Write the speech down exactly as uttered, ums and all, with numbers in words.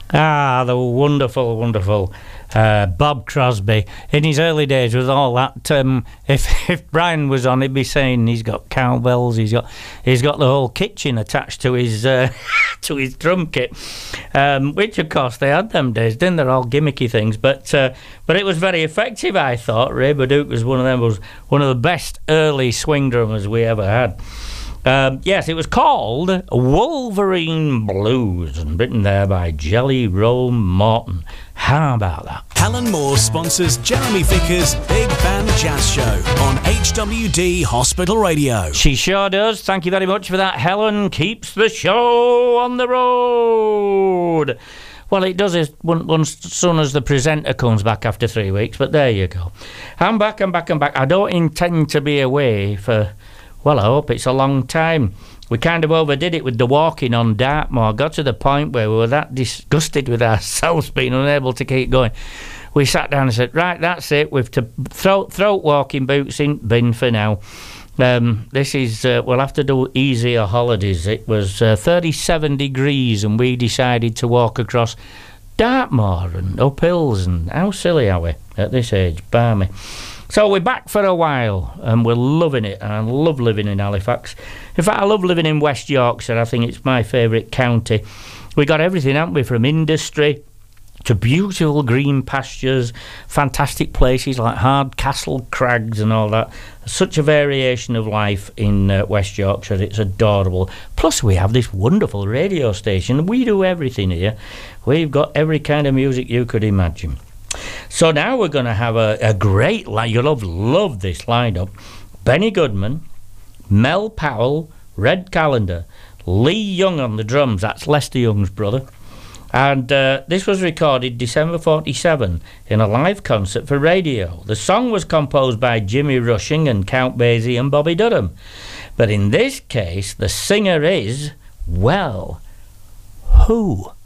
Ah, the wonderful, wonderful uh, Bob Crosby. In his early days with all that, um, if if Brian was on, he'd be saying he's got cowbells, he's got he's got the whole kitchen attached to his uh, to his drum kit, um, which of course they had them days, didn't they? They're all gimmicky things, but uh, but it was very effective. I thought Ray Baduke was one of them, was one of the best early swing drummers we ever had. Um, yes, it was called Wolverine Blues and written there by Jelly Roll Morton. How about that? Helen Moore sponsors Jeremy Vickers' Big Band Jazz Show on H W D Hospital Radio. She sure does. Thank you very much for that. Helen keeps the show on the road. Well, it does as once soon as the presenter comes back after three weeks, but there you go. I'm back, I'm back, I'm back. I don't intend to be away for... Well, I hope it's a long time. We kind of overdid it with the walking on Dartmoor. Got to the point where we were that disgusted with ourselves being unable to keep going. We sat down and said, right, that's it. We've to throat, throat walking boots in bin for now. Um, this is, uh, we'll have to do easier holidays. It was uh, thirty-seven degrees and we decided to walk across Dartmoor and up hills. And how silly are we at this age? Barmy. So we're back for a while and we're loving it, and I love living in Halifax. In fact, I love living in West Yorkshire. I think it's my favourite county. We got everything, haven't we, from industry to beautiful green pastures, fantastic places like Hardcastle Crags and all that. Such a variation of life in uh, West Yorkshire. It's adorable. Plus we have this wonderful radio station. We do everything here. We've got every kind of music you could imagine. So now we're going to have a, a great line. You'll love, love this lineup. Benny Goodman, Mel Powell, Red Callender, Lee Young on the drums. That's Lester Young's brother. And uh, this was recorded December forty-seven in a live concert for radio. The song was composed by Jimmy Rushing and Count Basie and Bobby Durham. But in this case, the singer is, well, who?